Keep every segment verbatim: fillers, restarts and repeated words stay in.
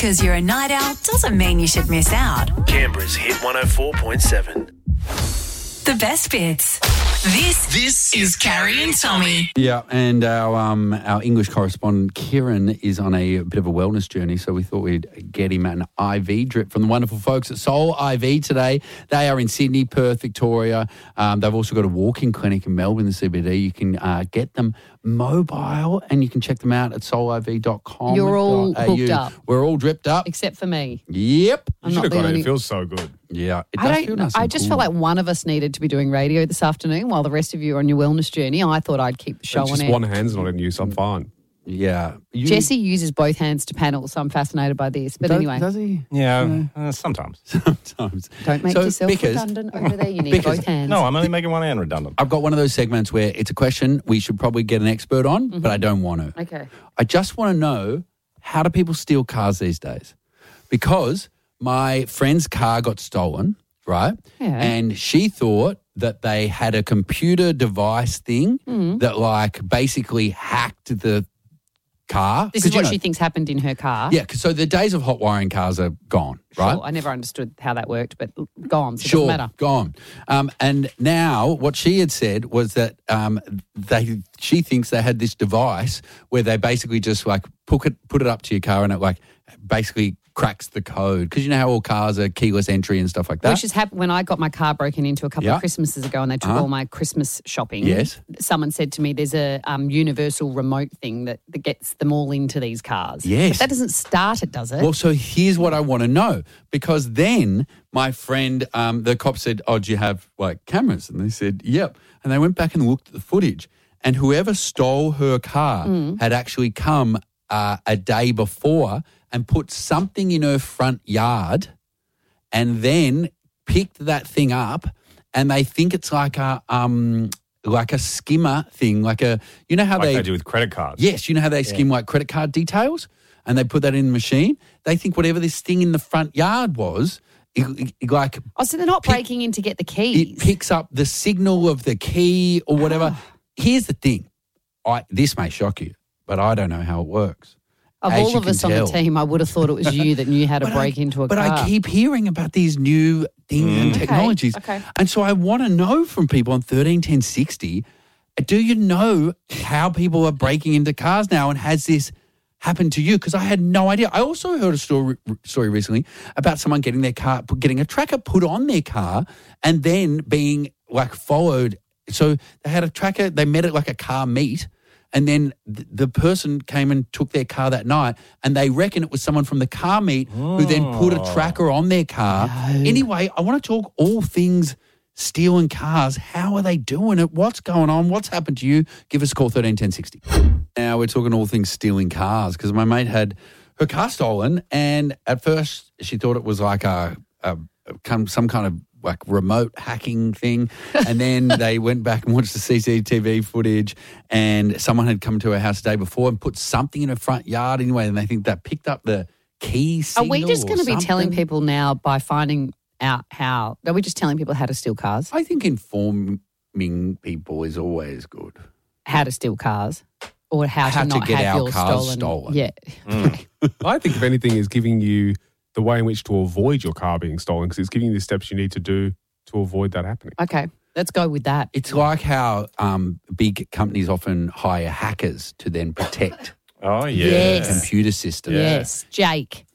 because you're a night owl doesn't mean you should miss out. Canberra's Hit one oh four point seven. The best bits. This, this is Carrie and Tommy. Yeah, and our um, our English correspondent, Kieran, is on a bit of a wellness journey, so we thought we'd get him an I V drip from the wonderful folks at Soul I V today. They are in Sydney, Perth, Victoria. Um, they've also got a walk-in clinic in Melbourne, the C B D. You can uh, get them mobile and you can check them out at soul I V dot com. You're all hooked up. We're all dripped up. Except for me. Yep. I'm You not should have the got only... it. It feels so good. Yeah, it I does don't. feel nice I and just cool. felt like one of us needed to be doing radio this afternoon while the rest of you are on your wellness journey. I thought I'd keep the show It's on just air. one hand's not in use. I'm fine. Yeah. You, Jesse uses both hands to panel, so I'm fascinated by this. But does, anyway, Does he? Yeah, uh, sometimes. Sometimes. don't make So, yourself because- redundant over there. You need because- both hands. No, I'm only making one hand redundant. I've got one of those segments where it's a question we should probably get an expert on, but I don't want to. Okay. I just want to know, how do people steal cars these days? Because my friend's car got stolen, right? Yeah. And she thought that they had a computer device thing Mm. that like basically hacked the car. This 'Cause, is you what know- she thinks happened in her car. Yeah, 'cause so the days of hot wiring cars are gone, right? Sure, I never understood how that worked, but gone, so it Sure, doesn't matter. gone. Um, and now what she had said was that um, they she thinks they had this device where they basically just like put it put it up to your car and it like basically cracks the code, because you know how all cars are keyless entry and stuff like that. Which has happened when I got my car broken into a couple Yeah. of Christmases ago and they took Uh-huh. all my Christmas shopping. Yes. Someone said to me there's a um, universal remote thing that, that gets them all into these cars. Yes. But that doesn't start it, does it? Well, so here's what I want to know, because then my friend, um, the cop said, "Oh, do you have like cameras?" And they said, "Yep." And they went back and looked at the footage, and whoever stole her car Mm. had actually come uh, a day before and put something in her front yard, and then picked that thing up, and they think it's like a um like a skimmer thing, like a you know how Like they they do with credit cards. Yes, you know how they skim like credit card details and they put that in the machine? They think whatever this thing in the front yard was, it, it, like oh, so they're not pick- breaking in to get the it keys. picks up the signal of the key or whatever. Here's the thing. I This may shock you, but I don't know how it works. of as all you of can us on tell. the team, I would have thought it was you that knew how to But break I, into a but car. I keep hearing about these new things and Okay, technologies. okay. And so I want to know from people on thirteen ten sixty, do you know how people are breaking into cars now, and has this happened to you? Because I had no idea. I also heard a story story recently about someone getting their car, getting a tracker put on their car and then being like followed. So they had a tracker, they met at like a car meet, and then th- the person came and took their car that night, and they reckon it was someone from the car meet who then put a tracker on their car. Anyway, I want to talk all things stealing cars. How are they doing it? What's going on? What's happened to you? Give us a call, thirteen ten sixty. Now we're talking all things stealing cars, because my mate had her car stolen, and at first she thought it was like a, a, a some kind of like remote hacking thing. And then they went back and watched the C C T V footage, and someone had come to her house the day before and put something in her front yard anyway, and they think that picked up the key Are signal. we just going to be telling something. people now by finding out how? Are we just telling people how to steal cars? I think informing people is always good. How to steal cars? Or how, How to to not get have our yours cars stolen? stolen. Yeah. I think, if anything, is giving you the way in which to avoid your car being stolen, because it's giving you the steps you need to do to avoid that happening. Okay, let's go with that. It's like how um, big companies often hire hackers to then protect Oh, yeah. Yes. computer systems. Yes. Jake,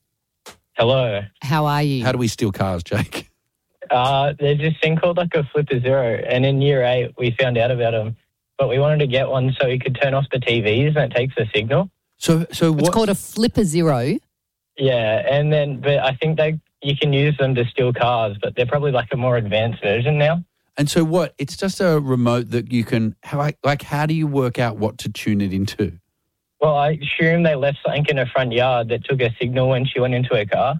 Hello. how are you? How do we steal cars, Jake? Uh, there's this thing called like a Flipper Zero, and in year eight we found out about them, but we wanted to get one so we could turn off the T Vs and it takes the signal. So, so it's what? called a Flipper Zero. Yeah, and then but I think they you can use them to steal cars, but they're probably like a more advanced version now. And so what? It's just a remote that you can, how, like, like, how do you work out what to tune it into? Well, I assume they left something in her front yard that took a signal when she went into her car.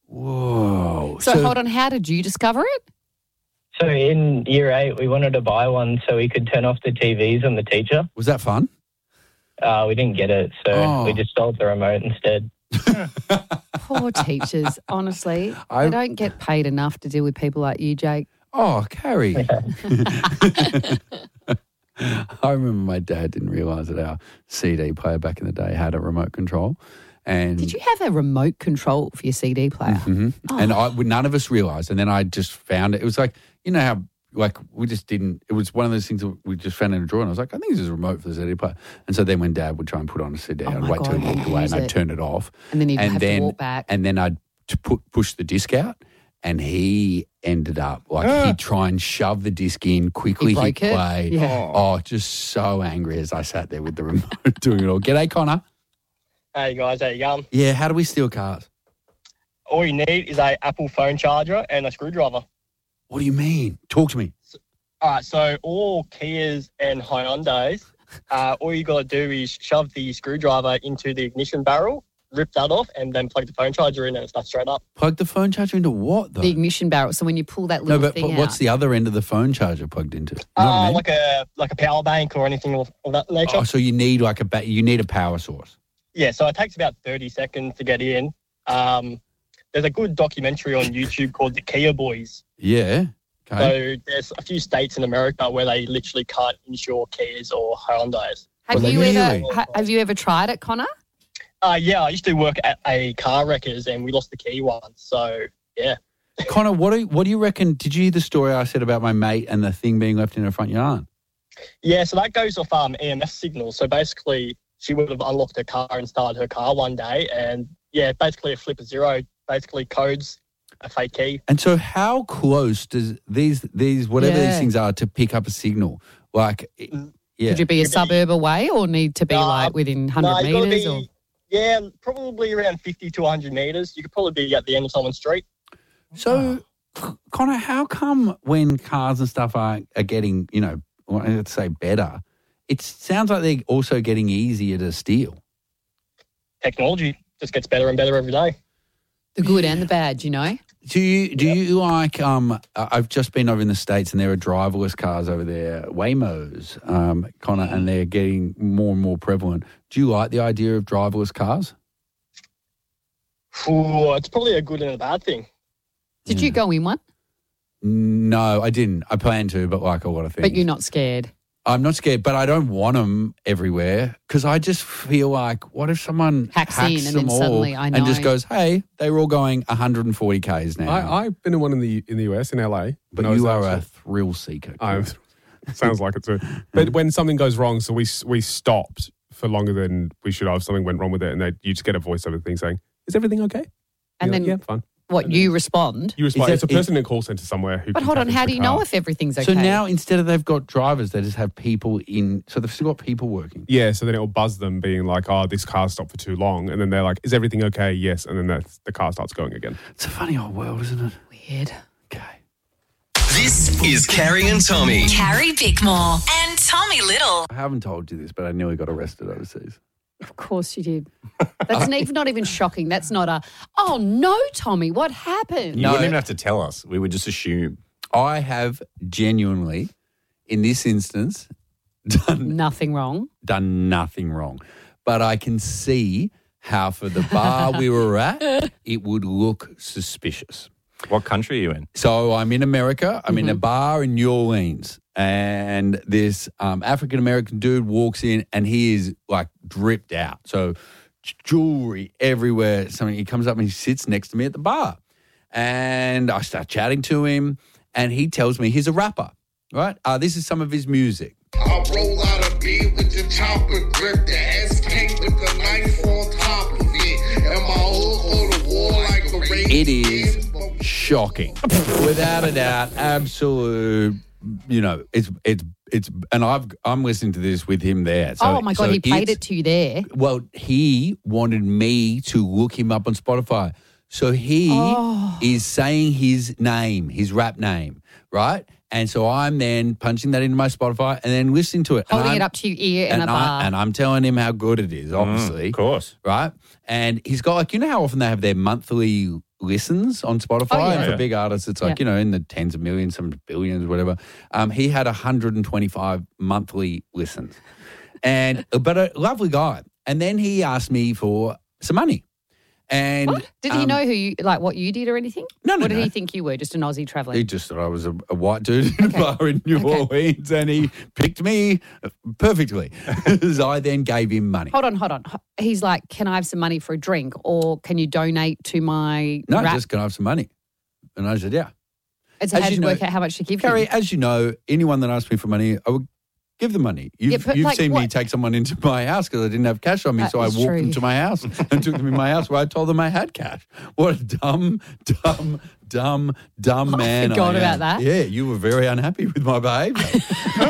Whoa. So, hold on, how did you discover it? So in year eight, we wanted to buy one so we could turn off the T Vs on the teacher. Was that fun? Uh, we didn't get it, so Oh. we just stole the remote instead. Poor teachers, honestly. I- They don't get paid enough to deal with people like you, Jake. Oh, Carrie. I remember my dad didn't realise that our C D player back in the day had a remote control. And Did you have a remote control for your C D player? Mhm. And I, we- none of us realised. And then I just found it. It was like, you know how, like, we just didn't, it was one of those things that we just found in a drawer. And I was like, I think this is a remote for the C D player. And so then when Dad would try and put on a C D, Oh I'd my wait till God, he walked you'd away use and I'd it. turn it off. And then he'd have then, to walk back. And then I'd t- put, push the disc out. And he ended up, like, he'd try and shove the disc in, quickly He hit broke it? play. Yeah. Oh, just so angry as I sat there with the remote doing it all. G'day, Connor. Hey guys, how you going? Yeah, how do we steal cars? All you need is a Apple phone charger and a screwdriver. What do you mean? Talk to me. All right, so all Kias and Hyundais, uh, all you got to do is shove the screwdriver into the ignition barrel, rip that off, and then plug the phone charger in and it starts straight up. Plug the phone charger into what, though? The ignition barrel. So when you pull that No, little but, thing but out. what's the other end of the phone charger plugged into? You know what I Uh, mean? like a like a power bank or anything of, of that nature. Oh, so you need like a ba- you need a power source. Yeah, so it takes about thirty seconds to get in. Um, there's a good documentary on YouTube called The Kia Boys. Yeah. Okay. So there's a few states in America where they literally can't insure Kias or Hyundais. have Well, you really? ever ha- have you ever tried it, Connor? Uh, yeah, I used to work at a car wreckers and we lost the key once. So, yeah. Connor, what do what do you reckon? Did you hear the story I said about my mate and the thing being left in her front yard? Yeah, so that goes off um, E M F signals. So basically, she would have unlocked her car and started her car one day. And, yeah, basically a flip of zero basically codes a fake key. And so, how close does these these whatever these Yeah. things are to pick up a signal? Like, it- yeah, Could you be a Could be- suburb away or need to be Nah, like within one No, hundred you gotta metres? be, or yeah, probably around fifty to one hundred metres. You could probably be at the end of someone's street. So, C- Connor, how come when cars and stuff are are getting, you know, well, let's say better, it sounds like they're also getting easier to steal? Technology just gets better and better every day. the good and the bad, you know? Do you do you like? Um, I- I've just been over in the States, and there are driverless cars over there, Waymos, um, Connor, and they're getting more and more prevalent. Do you like the idea of driverless cars? Ooh, it's probably a good and a bad thing. Did you go in one? No, I didn't. I plan to, but like a lot of things. But you're not scared. I'm not scared, but I don't want them everywhere because I just feel like, what if someone Hacks hacks, in and them then all suddenly, I and just know. goes, hey, they were all going one hundred forty kays now. I, I've been in one in the in the U S in L A. but when I was you are there, a thrill seeker. I'm, sounds like it too. But when something goes wrong, so we we stopped for longer than we should have. Something went wrong with it, and they, you just get a voiceover thing saying, "Is everything okay?" And You're then like, yeah, fine. what, you respond? You respond. that- It's a person in a call center somewhere who. But can hold tap on, into how the do you know car. if everything's okay? So now instead of they've got drivers, they just have people in. So they've still got people working. Yeah, so then it'll buzz them, being like, "Oh, this car stopped for too long," and then they're like, "Is everything okay?" Yes, and then that's, the car starts going again. It's a funny old world, isn't it? Weird. Okay. This is Carrie and Tommy. Carrie Bickmore and Tommy Little. I haven't told you this, but I nearly got arrested overseas. Of course you did. That's not, not even shocking. That's not a, oh no, Tommy, what happened? You No. wouldn't even have to tell us. We would just assume. I have genuinely, in this instance, done Nothing wrong. done nothing wrong. But I can see how for the bar we were at, it would look suspicious. What country are you in? So I'm in America. I'm in a Mm-hmm. bar in New Orleans. And this um, African-American dude walks in and he is like dripped out. So j- jewelry everywhere. So he comes up and he sits next to me at the bar. And I start chatting to him and he tells me he's a rapper, right? Uh, this is some of his music. I'll roll out a beat with the chopper grip, the S cake with the knife on top of it, and my hook on the wall like a rain. It is shocking. Without a doubt, absolute, you know, it's, it's, it's, and I've, I'm listening to this with him there. So, oh my God, so he played it's- it to you there. Well, he wanted me to look him up on Spotify. So he Oh. is saying his name, his rap name, right? And so I'm then punching that into my Spotify and then listening to it. And Holding I'm- it up to your ear in and a bar. I, and I'm telling him how good it is, obviously. Of course. Right? And he's got, like, you know how often they have their monthly listens on Spotify? Oh, yeah. And for Yeah. big artists, it's like, Yeah. you know, in the tens of millions, some billions, whatever. Um, he had one hundred twenty-five monthly listens. And, but a lovely guy. And then he asked me for some money. And What? Did he um, know who you, like what you did or anything? No, no, What did no. he think you were? Just an Aussie travelling? He just thought I was a, a white dude in Okay. a bar in New Okay. Orleans, and he picked me perfectly. So I then gave him money. Hold on, hold on. He's like, can I have some money for a drink or can you donate to my No, rap? just can I have some money? And I said, yeah. And so as how you did you know- work out how much to give Carrie, him? as you know, anyone that asked me for money, I would give them money. You've, Yeah, but you've like seen me what? take someone into my house because I didn't have cash on me, That so I is walked true. them to my house and took them in my house where I told them I had cash. What a dumb, dumb, dumb, dumb I man forgot I am. about that. Yeah, you were very unhappy with my behaviour.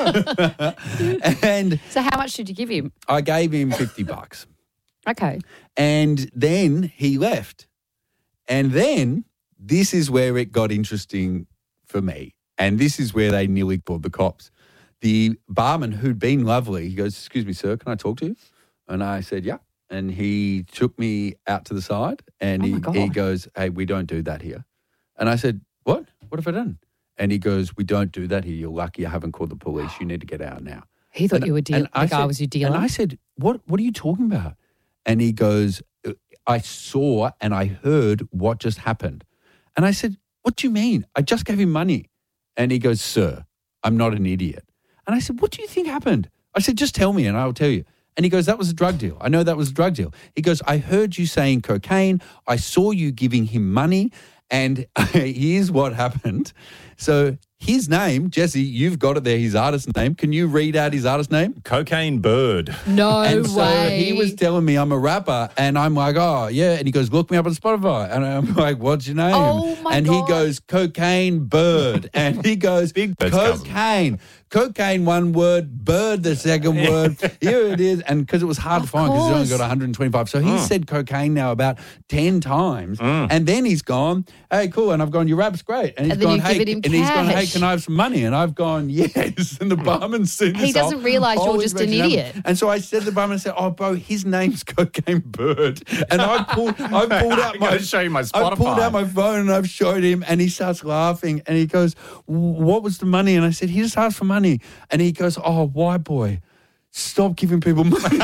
And So how much did you give him? I gave him fifty bucks. Okay. And then he left. And then this is where it got interesting for me. And this is where they nearly called the cops. The barman, who'd been lovely, he goes, excuse me, sir, can I talk to you? And I said, yeah. And he took me out to the side and Oh, he, my God. he goes, hey, we don't do that here. And I said, what? What have I done? And he goes, we don't do that here. You're lucky I haven't called the police. You need to get out now. He thought And- you were deal- and the I guy said- was your dealer. And I said, what, what are you talking about? And he goes, I saw and I heard what just happened. And I said, what do you mean? I just gave him money. And he goes, sir, I'm not an idiot. And I said, what do you think happened? I said, just tell me and I'll tell you. And he goes, that was a drug deal. I know that was a drug deal. He goes, I heard you saying cocaine. I saw you giving him money. And here's what happened. So his name, Jesse, you've got it there, his artist name. Can you read out his artist name? Cocaine Bird. no and so way. he was telling me I'm a rapper, and I'm like, oh, yeah. And he goes, look me up on Spotify. And I'm like, what's your name? Oh, my and God. he goes, Cocaine Bird. And he goes, Big Bird's cousin. cocaine. Cocaine, one word, bird, the second word. Here it is. And because it was hard Of to find because he's only course. got one hundred twenty-five. So he said cocaine now about ten times. And then he's gone, hey, cool. And I've gone, your rap's great. And he's And then gone, you've hey, given him and he's gone, hey, cash. can I have some money? And I've gone, yes. And the barman's seen He this doesn't whole- realise you're whole just an interaction idiot. happen. And so I said to the barman, I said, oh, bro, his name's Cocaine Bird. And I pulled, I pulled out I'm my, gonna show you my I pulled Spotify. out my phone and I've showed him and he starts laughing and he goes, what was the money? And I said, he just asked for money. And he goes, oh, white boy, stop giving people money.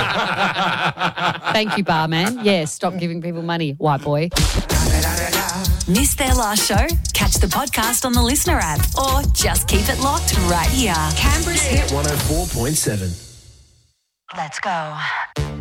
Thank you, barman. Yeah, stop giving people money, white boy. Missed their last show? Catch the podcast on the Listener app or just keep it locked right here. Canberra's Hit one oh four point seven. Let's go.